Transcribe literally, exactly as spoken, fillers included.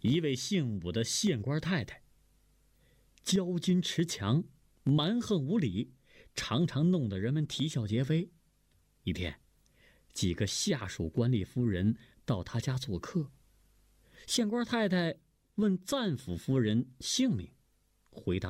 一位姓武的县官太太，骄矜持强，蛮横无理，常常弄得人们啼笑皆非。一天，几个下属官吏夫人到他家做客，县官太太问赞抚夫人姓名，回答